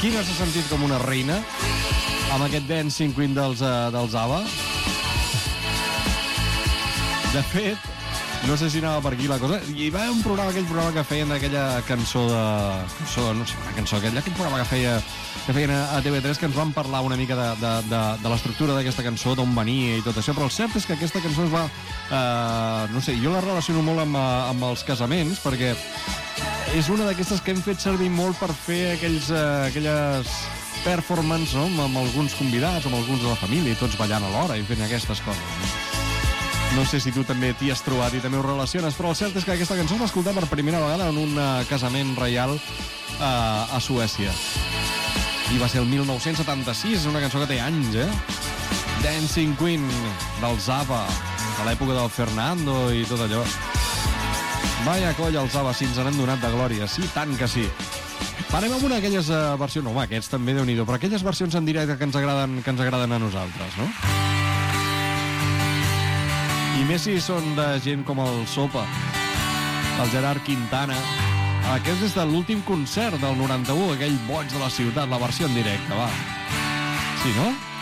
Quina s'ha sentit com una reina amb aquest Dancing Queen dels ABBA. De fet, no sé si anava per aquí la cosa. Hi va haver aquell programa que feien d'aquella cançó, no sé, una cançó, aquell programa que feien a TV3, que ens van parlar una mica de l'estructura d'aquesta cançó, d'on venia i tot això, però el cert és que aquesta cançó es va... no sé, jo la relaciono molt amb els casaments, perquè és una d'aquestes que hem fet servir molt per fer aquelles performances, no? Amb alguns convidats, amb alguns de la família, i tots ballant alhora i fent aquestes coses. No sé si tu també t'hi has trobat i també ho relaciones, però el cert és que aquesta cançó es va escoltar per primera vegada en un casament reial a Suècia. I va ser el 1976, és una cançó que té anys, Dancing Queen, dels ABBA, a l'època del Fernando i tot allò. Vaya colla, els ABBA, si ens n'han donat de glòria. Sí, tant que sí. Parem amb una d'aquelles versions... Home, aquests també, Déu-n'hi-do, però aquelles versions en directe que ens agraden a nosaltres, no? I més si són de gent com el Sopa, el Gerard Quintana. Aquest és de l'últim concert del 91, aquell boig de la ciutat, la versió en directe, va. Sí, no?